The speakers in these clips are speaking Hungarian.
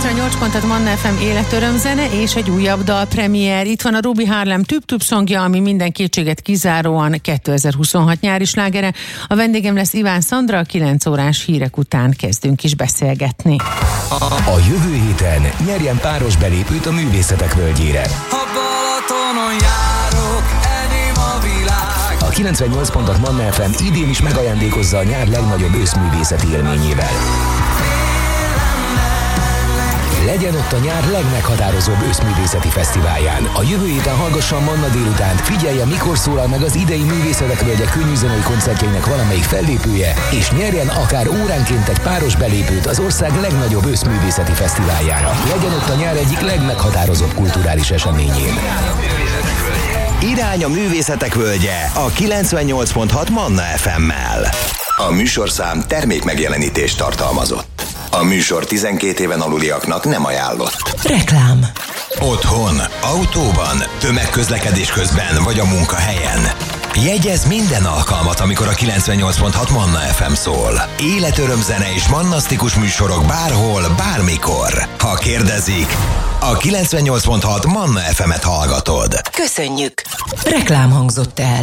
98 Manna FM életörömzene és egy újabb dalpremier. Itt van a Ruby Harlem Tüb-Tüb szongja, ami minden kétséget kizáróan 2026 nyári slágere. A vendégem lesz Iván Szandra, 9 órás hírek után kezdünk is beszélgetni. A jövő héten nyerjen páros belépőt a Művészetek Völgyére. A Balatonon járok, enyém a világ. A 98 Manna FM idén is megajándékozza a nyár legnagyobb őszművészeti élményével. Legyen ott a nyár legmeghatározóbb őszművészeti fesztiválján. A jövő héten hallgassa a Manna délutánt, figyelje, mikor szólal meg az idei Művészetek Völgye könnyűzenei koncertjeinek valamelyik fellépője, és nyerjen akár óránként egy páros belépőt az ország legnagyobb őszművészeti fesztiváljára. Legyen ott a nyár egyik legmeghatározóbb kulturális eseményén. Irány a Művészetek Völgye a 98.6 Manna FM-mel. A műsorszám termékmegjelenítést tartalmazott. A műsor 12 éven aluliaknak nem ajánlott. Reklám. Otthon, autóban, tömegközlekedés közben vagy a munkahelyen. Jegyezz minden alkalmat, amikor a 98.6 Manna FM szól. Életörömzene és mannasztikus műsorok bárhol, bármikor. Ha kérdezik, a 98.6 Manna FM-et hallgatod. Köszönjük. Reklám hangzott el.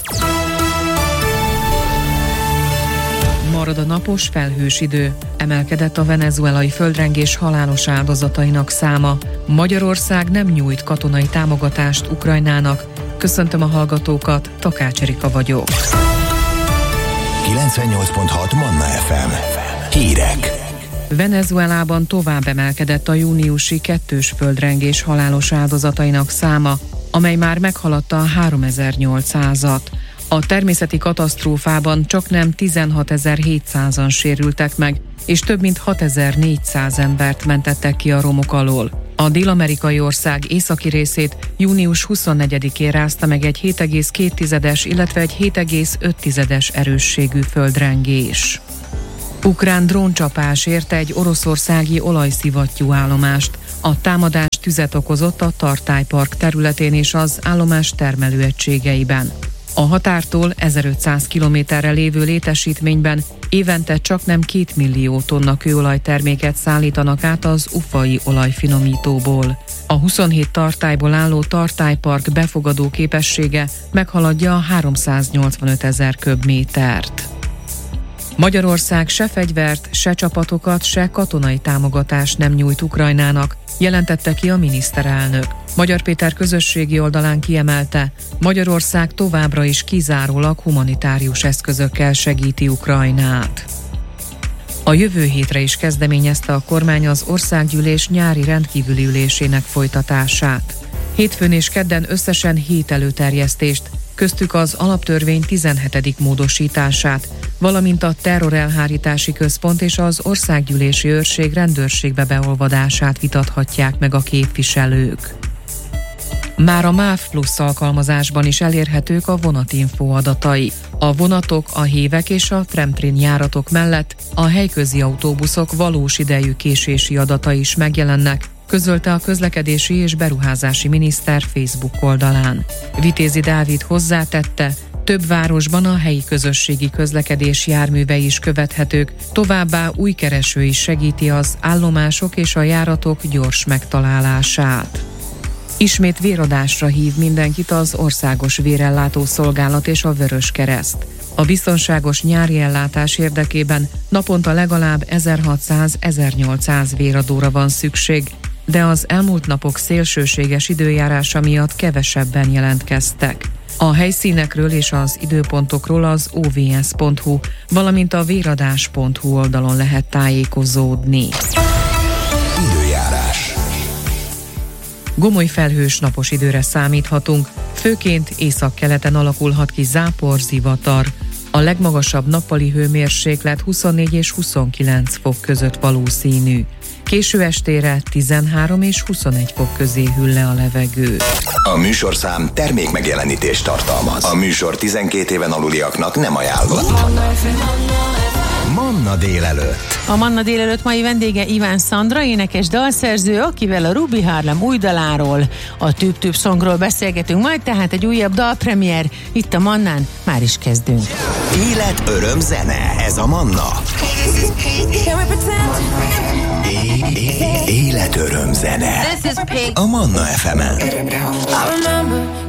Marad a napos, felhős idő. Emelkedett a venezuelai földrengés halálos áldozatainak száma. Magyarország nem nyújt katonai támogatást Ukrajnának. Köszöntöm a hallgatókat, Takács Erika vagyok. 98.6 Manna FM. Hírek. Venezuelában tovább emelkedett a júniusi kettős földrengés halálos áldozatainak száma, amely már meghaladta a 3800-at. A természeti katasztrófában csaknem 16.700-an sérültek meg, és több mint 6.400 embert mentettek ki a romok alól. A dél-amerikai ország északi részét június 24-én rázta meg egy 7,2-es, illetve egy 7,5-es erősségű földrengés. Ukrán dróncsapás érte egy oroszországi olajszivattyú állomást. A támadás tüzet okozott a Tartály Park területén és az állomás termelőegységeiben. A határtól 1500 kilométerre lévő létesítményben évente csaknem 2 millió tonna kőolajterméket szállítanak át az Ufai olajfinomítóból. A 27 tartályból álló tartálypark befogadó képessége meghaladja a 385 000 köbmétert. Magyarország se fegyvert, se csapatokat, se katonai támogatást nem nyújt Ukrajnának, jelentette ki a miniszterelnök. Magyar Péter közösségi oldalán kiemelte, Magyarország továbbra is kizárólag humanitárius eszközökkel segíti Ukrajnát. A jövő hétre is kezdeményezte a kormány az országgyűlés nyári rendkívüli ülésének folytatását. Hétfőn és kedden összesen 7 előterjesztést, köztük az alaptörvény 17. módosítását, valamint a terrorelhárítási központ és az országgyűlési őrség rendőrségbe beolvadását vitathatják meg a képviselők. Már a MÁV Plusz alkalmazásban is elérhetők a vonatinfo adatai. A vonatok, a hévek és a tramtrain járatok mellett a helyközi autóbuszok valós idejű késési adatai is megjelennek, közölte a közlekedési és beruházási miniszter Facebook oldalán. Vitézi Dávid hozzátette, több városban a helyi közösségi közlekedés járművei is követhetők, továbbá új kereső is segíti az állomások és a járatok gyors megtalálását. Ismét véradásra hív mindenkit az Országos Vérellátó Szolgálat és a Vöröskereszt. A biztonságos nyári ellátás érdekében naponta legalább 1600-1800 véradóra van szükség, de az elmúlt napok szélsőséges időjárása miatt kevesebben jelentkeztek. A helyszínekről és az időpontokról az ovs.hu, valamint a véradás.hu oldalon lehet tájékozódni. Időjárás. Gomoly felhős napos időre számíthatunk, főként északkeleten alakulhat ki zápor, zivatar. A legmagasabb nappali hőmérséklet 24 és 29 fok között valószínű. Késő estére 13 és 21 fok közé hűl le a levegő. A műsorszám termékmegjelenítést tartalmaz. A műsor 12 éven aluliaknak nem ajánlott. Manna délelőtt. A Manna délelőtt mai vendége Iván Szandra, énekes dalszerző, akivel a Ruby Harlem új daláról, a Tüb-Tüb szongról beszélgetünk majd, tehát egy újabb dalpremier itt a Mannán, már is kezdünk. Élet, öröm, zene, ez a Manna. Életöröm zene. This is Pink. A Manna FM-en. I remember